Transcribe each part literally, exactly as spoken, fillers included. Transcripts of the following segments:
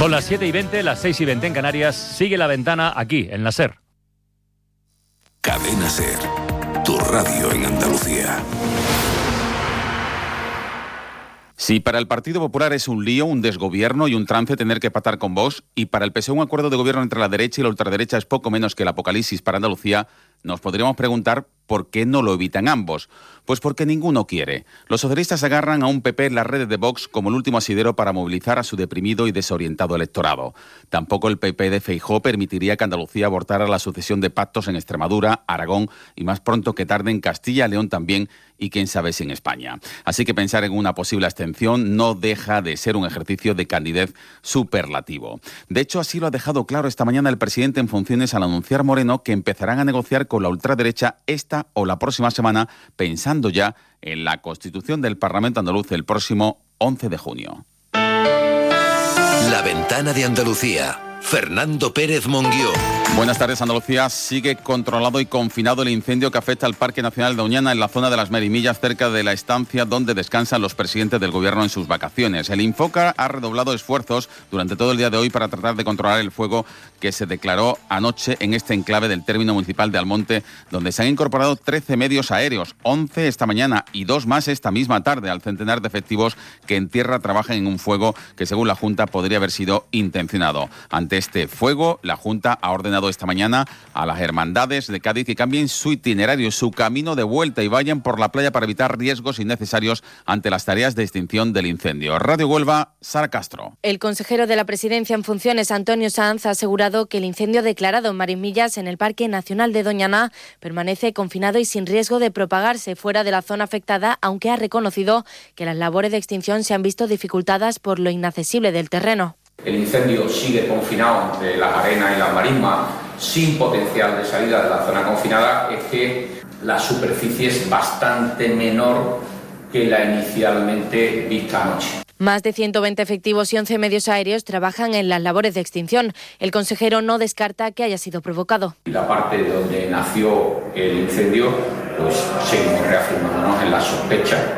Son las siete y veinte, las seis y veinte en Canarias. Sigue La Ventana aquí, en la SER. Cadena SER, tu radio en Andalucía. Si para el Partido Popular es un lío, un desgobierno y un trance tener que pactar con Vox, y para el P S O E un acuerdo de gobierno entre la derecha y la ultraderecha es poco menos que el apocalipsis para Andalucía, nos podríamos preguntar por qué no lo evitan ambos. Pues porque ninguno quiere. Los socialistas agarran a un P P en las redes de Vox como el último asidero para movilizar a su deprimido y desorientado electorado. Tampoco el P P de Feijóo permitiría que Andalucía abortara la sucesión de pactos en Extremadura, Aragón y más pronto que tarde en Castilla, León también y quién sabe si en España. Así que pensar en una posible abstención no deja de ser un ejercicio de candidez superlativo. De hecho, así lo ha dejado claro esta mañana el presidente en funciones al anunciar Moreno que empezarán a negociar con la ultraderecha esta o la próxima semana, pensando ya en la constitución del Parlamento andaluz el próximo once de junio. La Ventana de Andalucía. Fernando Pérez Monguió. Buenas tardes. Andalucía sigue controlado y confinado el incendio que afecta al Parque Nacional de Doñana en la zona de las Merimillas, cerca de la estancia donde descansan los presidentes del gobierno en sus vacaciones. El Infoca ha redoblado esfuerzos durante todo el día de hoy para tratar de controlar el fuego que se declaró anoche en este enclave del término municipal de Almonte, donde se han incorporado trece medios aéreos, once esta mañana y dos más esta misma tarde, al centenar de efectivos que en tierra trabajan en un fuego que, según la Junta, podría haber sido intencionado. Ante este fuego, la Junta ha ordenado esta mañana a las hermandades de Cádiz que cambien su itinerario, su camino de vuelta y vayan por la playa para evitar riesgos innecesarios ante las tareas de extinción del incendio. Radio Huelva, Sara Castro. El consejero de la Presidencia en funciones, Antonio Sanz, ha asegurado que el incendio declarado en Marimillas, en el Parque Nacional de Doñana, permanece confinado y sin riesgo de propagarse fuera de la zona afectada, aunque ha reconocido que las labores de extinción se han visto dificultadas por lo inaccesible del terreno. El incendio sigue confinado entre las arenas y las marismas, sin potencial de salida de la zona confinada. Es que la superficie es bastante menor que la inicialmente vista anoche. Más de ciento veinte efectivos y once medios aéreos trabajan en las labores de extinción. El consejero no descarta que haya sido provocado. La parte donde nació el incendio, pues seguimos reafirmándonos en la sospecha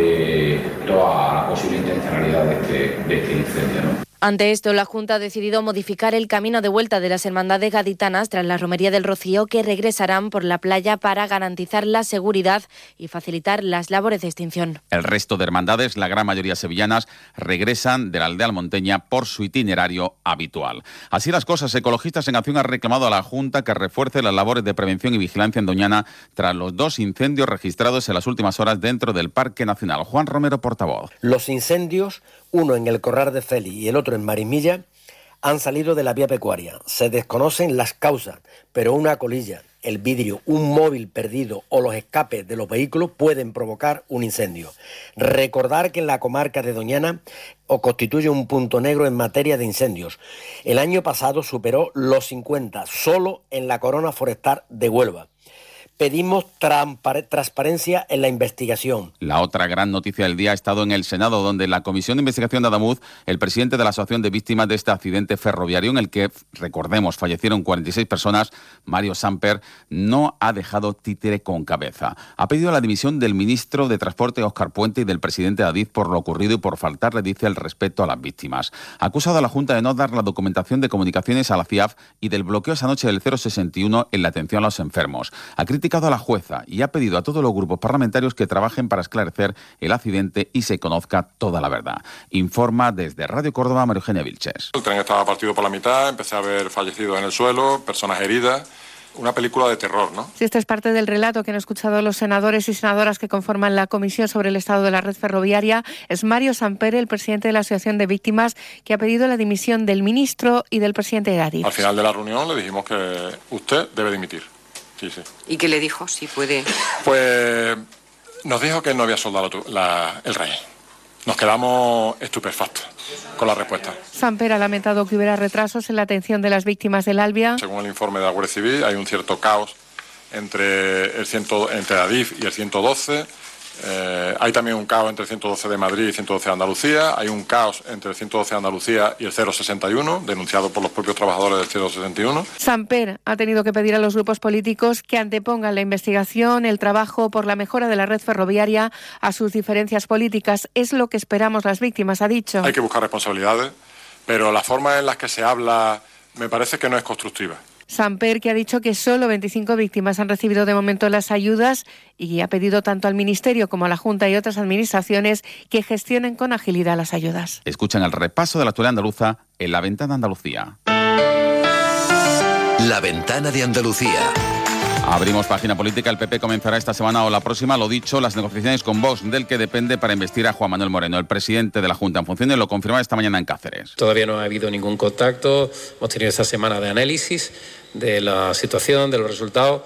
eh, toda la posible intencionalidad de este, de este incendio, ¿no? Ante esto, la Junta ha decidido modificar el camino de vuelta de las hermandades gaditanas tras la Romería del Rocío, que regresarán por la playa para garantizar la seguridad y facilitar las labores de extinción. El resto de hermandades, la gran mayoría sevillanas, regresan de la aldea almonteña por su itinerario habitual. Así las cosas, Ecologistas en Acción ha reclamado a la Junta que refuerce las labores de prevención y vigilancia en Doñana tras los dos incendios registrados en las últimas horas dentro del Parque Nacional. Juan Romero, portavoz. Los incendios, uno en el Corral de Félix y el otro en Marimilla, han salido de la vía pecuaria. Se desconocen las causas, pero una colilla, el vidrio, un móvil perdido o los escapes de los vehículos pueden provocar un incendio. Recordar que en la comarca de Doñana constituye un punto negro en materia de incendios. El año pasado superó los cincuenta, solo en la corona forestal de Huelva. Pedimos transparencia en la investigación. La otra gran noticia del día ha estado en el Senado, donde en la Comisión de Investigación de Adamuz, el presidente de la Asociación de Víctimas de este accidente ferroviario, en el que, recordemos, fallecieron cuarenta y seis personas, Mario Samper, no ha dejado títere con cabeza. Ha pedido la dimisión del ministro de Transporte, Óscar Puente, y del presidente de Adif por lo ocurrido y por faltarle, dice, el respeto a las víctimas. Ha acusado a la Junta de no dar la documentación de comunicaciones a la C I A F y del bloqueo esa noche del cero sesenta y uno en la atención a los enfermos. Ha criticado a la jueza y ha pedido a todos los grupos parlamentarios que trabajen para esclarecer el accidente y se conozca toda la verdad. Informa desde Radio Córdoba María Eugenia Vilches. El tren estaba partido por la mitad, empecé a ver fallecidos en el suelo, personas heridas. Una película de terror, ¿no? Sí, esto es parte del relato que han escuchado los senadores y senadoras que conforman la Comisión sobre el Estado de la Red Ferroviaria. Es Mario Samper, el presidente de la Asociación de Víctimas, que ha pedido la dimisión del ministro y del presidente de Adif. Al final de la reunión le dijimos que usted debe dimitir. Sí, sí. ¿Y qué le dijo? Si puede... Pues nos dijo que no había soldado la, el rey. Nos quedamos estupefactos con la respuesta. Samper ha lamentado que hubiera retrasos en la atención de las víctimas del Albia. Según el informe de la Guardia Civil, hay un cierto caos entre el ciento, entre Adif y el ciento doce. Eh, hay también un caos entre el ciento doce de Madrid y el ciento doce de Andalucía. Hay un caos entre el ciento doce de Andalucía y el cero sesenta y uno, denunciado por los propios trabajadores del cero sesenta y uno. Samper ha tenido que pedir a los grupos políticos que antepongan la investigación, el trabajo por la mejora de la red ferroviaria a sus diferencias políticas. Es lo que esperamos las víctimas, ha dicho. Hay que buscar responsabilidades, pero la forma en la que se habla me parece que no es constructiva. Samper, que ha dicho que solo veinticinco víctimas han recibido de momento las ayudas y ha pedido tanto al Ministerio como a la Junta y otras administraciones que gestionen con agilidad las ayudas. Escuchan el repaso de la actualidad andaluza en La Ventana de Andalucía. La Ventana de Andalucía. Abrimos página política. El P P comenzará esta semana o la próxima, lo dicho, las negociaciones con Vox, del que depende para investir a Juan Manuel Moreno, el presidente de la Junta en funciones, lo confirmaba esta mañana en Cáceres. Todavía no ha habido ningún contacto. Hemos tenido esta semana de análisis de la situación, de los resultados,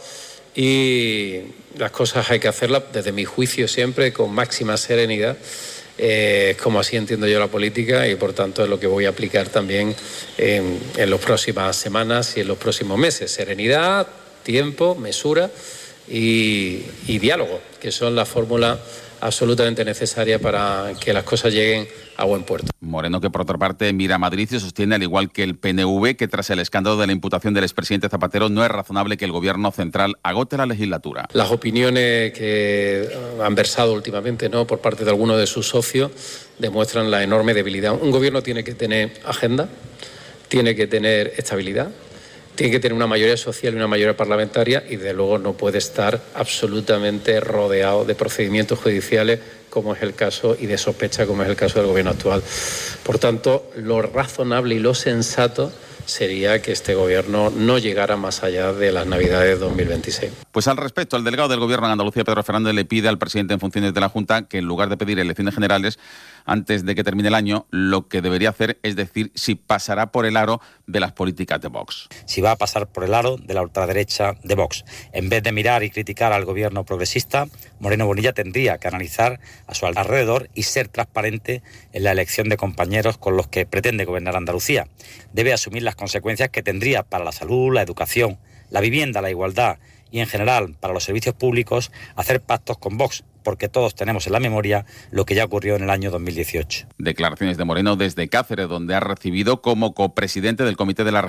y las cosas hay que hacerlas, desde mi juicio, siempre con máxima serenidad. Eh, como así entiendo yo la política, y por tanto es lo que voy a aplicar también en, en las próximas semanas y en los próximos meses. Serenidad, tiempo, mesura y, y diálogo, que son la fórmula absolutamente necesaria para que las cosas lleguen a buen puerto. Moreno, que por otra parte mira a Madrid y sostiene, al igual que el P N V, que tras el escándalo de la imputación del expresidente Zapatero no es razonable que el gobierno central agote la legislatura. Las opiniones que han versado últimamente, ¿no?, por parte de algunos de sus socios demuestran la enorme debilidad. Un gobierno tiene que tener agenda, tiene que tener estabilidad, tiene que tener una mayoría social y una mayoría parlamentaria, y de luego no puede estar absolutamente rodeado de procedimientos judiciales, como es el caso, y de sospecha, como es el caso del gobierno actual. Por tanto, lo razonable y lo sensato sería que este gobierno no llegara más allá de las Navidades de dos mil veintiséis. Pues al respecto, el delegado del Gobierno en Andalucía, Pedro Fernández, le pide al presidente en funciones de la Junta que, en lugar de pedir elecciones generales antes de que termine el año, lo que debería hacer es decir si pasará por el aro de las políticas de Vox. Si va a pasar por el aro de la ultraderecha de Vox. En vez de mirar y criticar al gobierno progresista, Moreno Bonilla tendría que analizar a su alrededor y ser transparente en la elección de compañeros con los que pretende gobernar Andalucía. Debe asumir las consecuencias que tendría para la salud, la educación, la vivienda, la igualdad y, en general, para los servicios públicos, hacer pactos con Vox, porque todos tenemos en la memoria lo que ya ocurrió en el año dos mil dieciocho. Declaraciones de Moreno desde Cáceres, donde ha recibido como copresidente del Comité de la